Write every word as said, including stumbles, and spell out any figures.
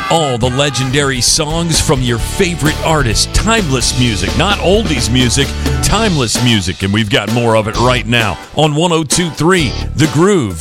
All the legendary songs from your favorite artist. Timeless music, not oldies music, timeless music. And we've got more of it right now on one oh two point three The Groove.